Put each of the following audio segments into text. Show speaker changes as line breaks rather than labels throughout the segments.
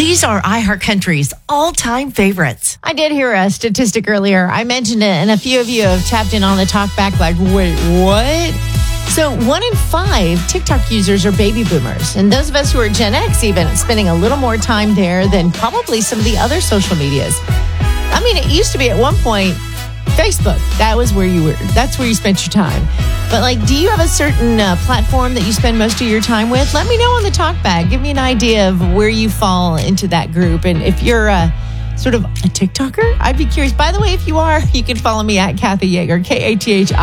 These are iHeartCountry's all-time favorites. I did hear a statistic earlier. I mentioned it, and a few of you have tapped in on the talk back like, wait, what? So 1 in 5 TikTok users are baby boomers. And those of us who are Gen X even spending a little more time there than probably some of the other social medias. I mean, it used to be at one point, Facebook, that's where you spent your time. But like, do you have a certain platform that you spend most of your time with? Let me know on the talkback. Give me an idea of where you fall into that group. And if you're sort of a TikToker, I'd be curious. By the way, if you are, you can follow me at Kathy Yeager, KathiYeager.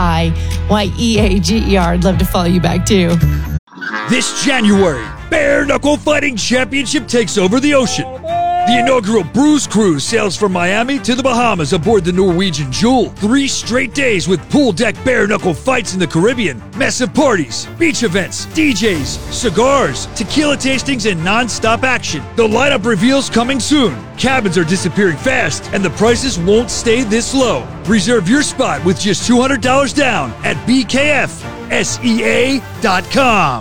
I'd love to follow you back too.
This January, Bare Knuckle Fighting Championship takes over the ocean. The inaugural Bruise Cruise sails from Miami to the Bahamas aboard the Norwegian Jewel. 3 straight days with pool deck bare knuckle fights in the Caribbean, massive parties, beach events, DJs, cigars, tequila tastings, and non-stop action. The lineup reveals coming soon. Cabins are disappearing fast, and the prices won't stay this low. Reserve your spot with just $200 down at BKFSEA.com.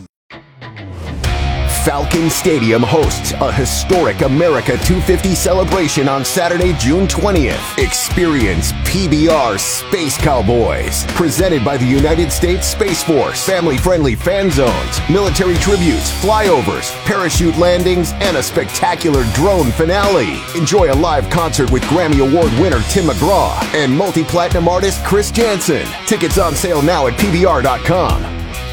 Falcon Stadium hosts a historic America 250 celebration on Saturday, June 20th. Experience PBR Space Cowboys, presented by the United States Space Force. Family-friendly fan zones, military tributes, flyovers, parachute landings, and a spectacular drone finale. Enjoy a live concert with Grammy Award winner Tim McGraw and multi-platinum artist Chris Janson. Tickets on sale now at PBR.com.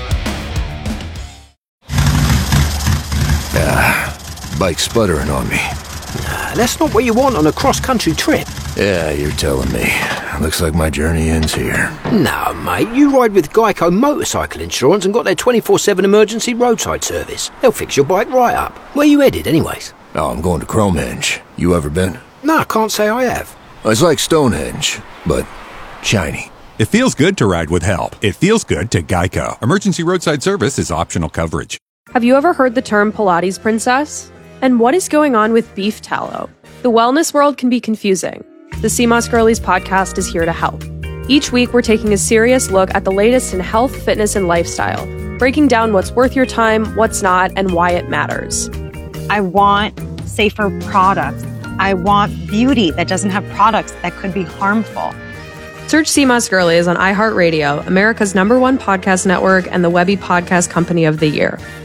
Bike sputtering on me.
That's not what you want on a cross-country trip.
Yeah, you're telling me. Looks like my journey ends here.
No, mate, you ride with Geico Motorcycle Insurance and got their 24/7 emergency roadside service. They'll fix your bike right up. Where you headed, anyways?
Oh, I'm going to Cromehenge. You ever been?
No, I can't say I have.
It's like Stonehenge, but shiny.
It feels good to ride with help. It feels good to Geico. Emergency roadside service is optional coverage.
Have you ever heard the term Pilates princess? And what is going on with beef tallow? The wellness world can be confusing. The CMOS Girlies podcast is here to help. Each week, we're taking a serious look at the latest in health, fitness, and lifestyle, breaking down what's worth your time, what's not, and why it matters.
I want safer products. I want beauty that doesn't have products that could be harmful.
Search CMOS Girlies on iHeartRadio, America's #1 podcast network and the Webby Podcast Company of the Year.